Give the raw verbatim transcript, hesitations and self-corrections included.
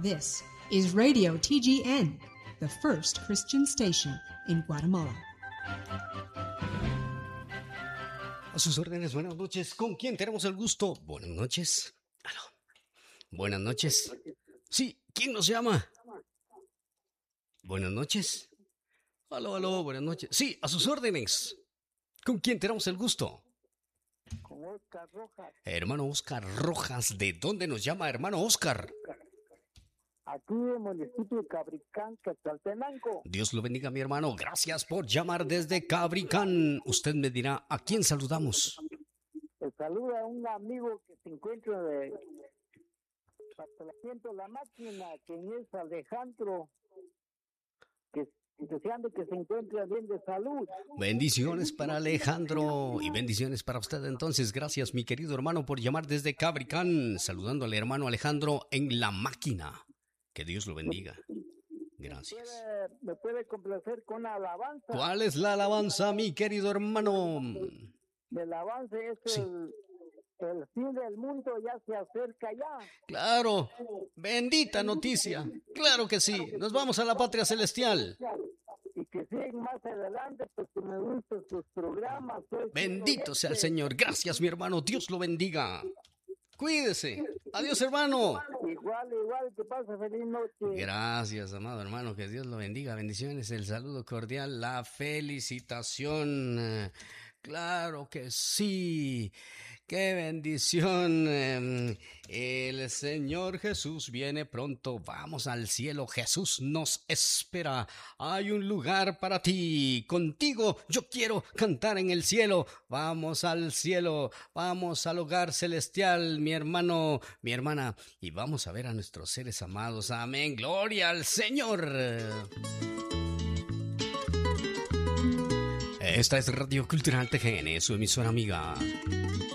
This is Radio T G N, the first Christian station in Guatemala. A sus órdenes, buenas noches. ¿Con quién tenemos el gusto? Buenas noches. Aló. Buenas noches. Sí, ¿quién nos llama? Buenas noches. Aló, aló, buenas noches. Sí, a sus órdenes. ¿Con quién tenemos el gusto? Con Oscar Rojas. Hermano Oscar Rojas, ¿de dónde nos llama, hermano Oscar? Aquí en el municipio de Cabricán, Quetzaltenango. Dios lo bendiga, mi hermano. Gracias por llamar desde Cabricán. Usted me dirá, ¿a quién saludamos? Te saluda un amigo que se encuentra de Pastelamiento La Máquina, quien es Alejandro, que deseando que se encuentre bien de salud. Bendiciones para Alejandro y bendiciones para usted entonces. Gracias, mi querido hermano, por llamar desde Cabricán. Saludando al hermano Alejandro en La Máquina. Que Dios lo bendiga. Gracias. ¿Me puede, me puede complacer con una alabanza? ¿Cuál es la alabanza, mi querido hermano? El alabanza es Sí. el, el fin del mundo, ya se acerca ya. Claro, bendita noticia. Claro que sí. Nos vamos a la patria celestial. Y que siguen más adelante, porque me gustan sus programas. Soy Bendito sea el oyente. Señor. Gracias, mi hermano. Dios lo bendiga. Cuídese. Adiós, hermano. Igual, igual, que pase feliz noche. Gracias, amado hermano, que Dios lo bendiga. Bendiciones, el saludo cordial, la felicitación. Eh, Claro que sí. Qué bendición. Eh, El Señor Jesús viene pronto. Vamos al cielo. Jesús nos espera. Hay un lugar para ti. Contigo yo quiero cantar en el cielo. Vamos al cielo. Vamos al hogar celestial, mi hermano, mi hermana. Y vamos a ver a nuestros seres amados. Amén. Gloria al Señor. Esta es Radio Cultural T G N, su emisora amiga.